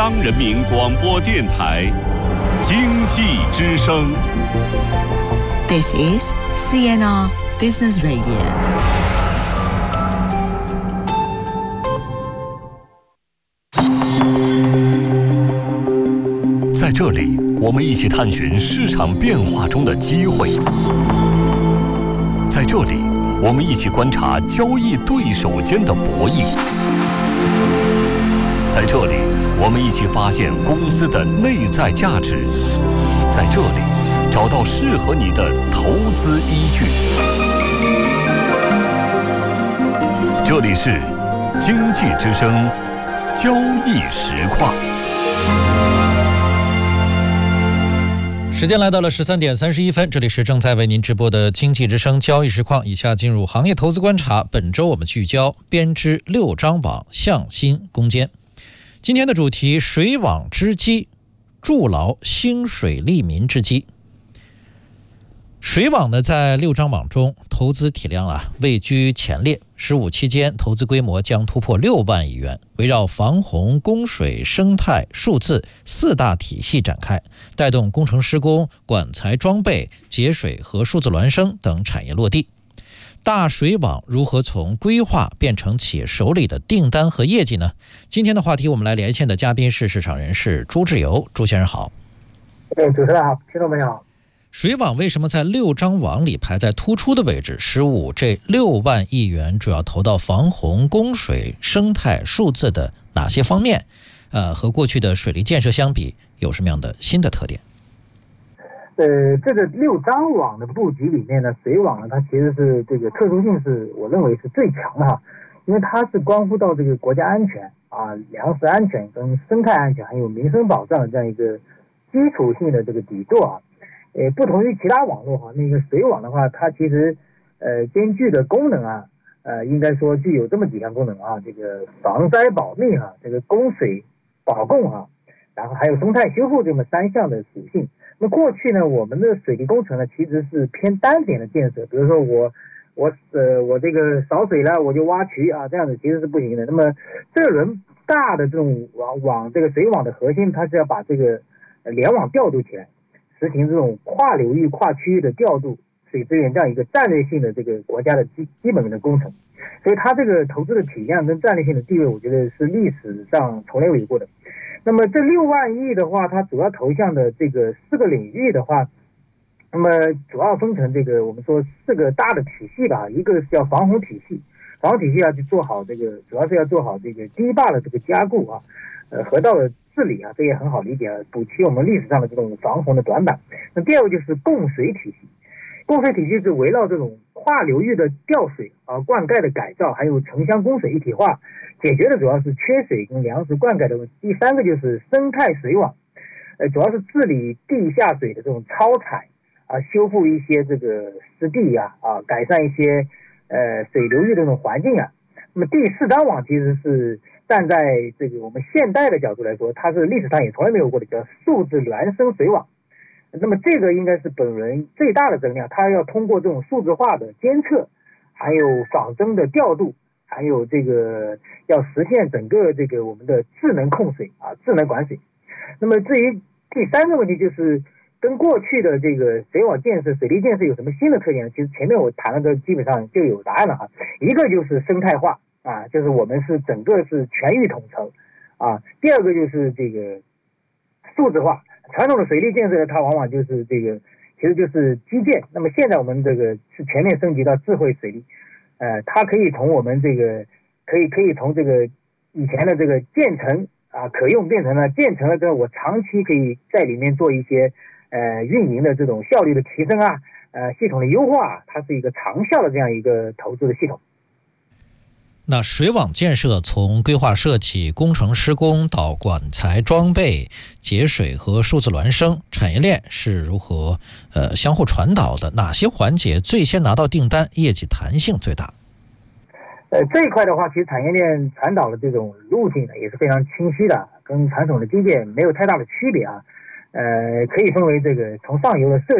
央人民广播电台经济之声。 This is CNR Business Radio。 在这里，我们一起探寻市场变化中的机会。在这里，我们一起观察交易对手间的博弈。在这里，我们一起发现公司的内在价值。在这里，找到适合你的投资依据。这里是经济之声交易实况。 时间来到了13点31分，这里是正在为您直播的经济之声交易实况。以下进入行业投资观察，本周我们聚焦编织六张网向心攻坚。今天的主题：水网之基，筑牢兴水利民之基。水网呢，在六张网中投资体量位居前列，15期间投资规模将突破6万亿元，围绕防洪、供水、生态、数字4大体系展开，带动工程施工、管材装备、节水和数字孪生等产业落地。大水网如何从规划变成企业手里的订单和业绩呢？今天的话题，我们来连线的嘉宾是市场人士朱志游。朱先生好。 主持人好，听众朋友好。 水网为什么在六张网里排在突出的位置？15这6万亿元主要投到防洪、供水、生态、数字的哪些方面？和过去的水利建设相比，有什么样的新的特点？ 这个六张网的布局里面呢，水网呢，它其实是这个特殊性是我认为是最强的哈，因为它是关乎到这个国家安全粮食安全跟生态安全还有民生保障的这样一个基础性的这个底座不同于其他网络那个水网的话，它其实兼具的功能应该说具有这么几项功能这个防灾保密这个供水保供然后还有生态修复这么3项的属性。那过去呢，我们的水利工程呢其实是偏单点的建设，比如说我这个少水了我就挖渠这样子其实是不行的。那么这轮大的这种网这个水网的核心，它是要把这个联网调度起来，实行这种跨流域跨区域的调度水资源这样一个战略性的这个国家的基本的工程。所以它这个投资的体量跟战略性的地位，我觉得是历史上从来未有过的。那么这6万亿的话，它主要投向的这个4个领域的话，那么主要分成这个我们说4个大的体系吧。一个是叫防洪体系，防洪体系要去做好这个，主要是要做好这个堤坝的这个加固河道的治理这也很好理解补齐我们历史上的这种防洪的短板。那第二个就是供水体系，供水体系是围绕这种跨流域的调水灌溉的改造，还有城乡供水一体化，解决的主要是缺水跟粮食灌溉的问题。第三个就是生态水网，主要是治理地下水的这种超采修复一些这个湿地改善一些水流域的这种环境那么第4张网其实是站在这个我们现代的角度来说，它是历史上也从来没有过的，叫数字孪生水网。那么这个应该是本轮最大的增量，它要通过这种数字化的监测，还有仿真的调度，还有这个要实现整个这个我们的智能控水智能管水。那么至于第3个问题，就是跟过去的这个水网建设、水利建设有什么新的特点呢？其实前面我谈了的基本上就有答案了一个就是生态化就是我们是整个是全域统筹第二个就是这个数字化。传统的水利建设它往往就是这个其实就是基建，那么现在我们这个是全面升级到智慧水利它可以从我们这个可以从这个以前的这个建成可用变成了建成了之后，我长期可以在里面做一些运营的这种效率的提升系统的优化它是一个长效的这样一个投资的系统。 那水网建设从规划设计、工程施工到管材装备、节水和数字孪生，产业链是如何相互传导的？哪些环节最先拿到订单，业绩弹性最大？ 这一块的话，其实产业链传导的这种路径呢也是非常清晰的，跟传统的基建没有太大的区别可以分为这个从上游的设